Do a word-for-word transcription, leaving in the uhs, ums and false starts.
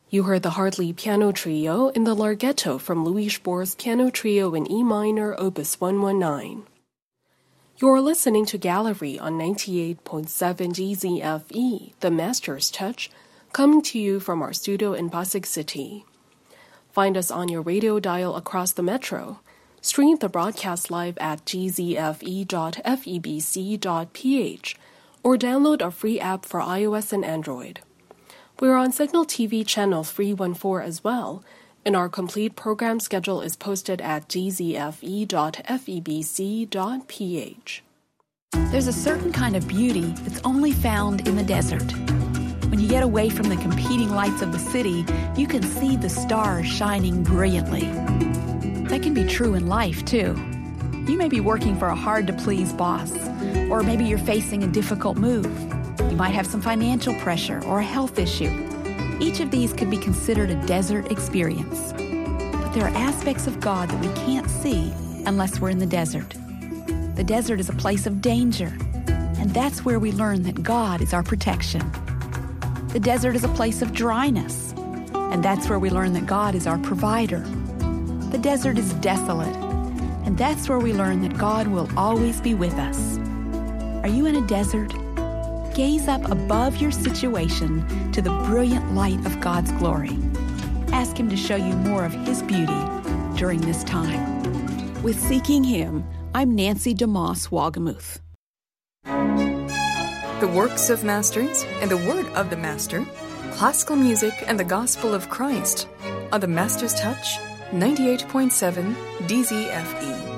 You heard the Hartley Piano Trio in the Larghetto from Louis Spohr's Piano Trio in E minor, Opus one nineteen. You're listening to Gallery on ninety-eight point seven G Z F E, The Master's Touch, coming to you from our studio in Pasig City. Find us on your radio dial across the metro. Stream the broadcast live at g z f e dot f e b c dot p h or download our free app for iOS and Android. We're on Signal T V channel three one four as well, and our complete program schedule is posted at g z f e dot f e b c dot p h. There's a certain kind of beauty that's only found in the desert. When you get away from the competing lights of the city, you can see the stars shining brilliantly. That can be true in life, too. You may be working for a hard-to-please boss, or maybe you're facing a difficult move. You might have some financial pressure or a health issue. Each of these could be considered a desert experience. But there are aspects of God that we can't see unless we're in the desert. The desert is a place of danger, and that's where we learn that God is our protection. The desert is a place of dryness, and that's where we learn that God is our provider. The desert is desolate, and that's where we learn that God will always be with us. Are you in a desert? Gaze up above your situation to the brilliant light of God's glory. Ask Him to show you more of His beauty during this time. With Seeking Him, I'm Nancy DeMoss Wagamuth. The works of masters and the word of the master, classical music and the gospel of Christ on the Master's Touch, ninety-eight point seven D Z F E.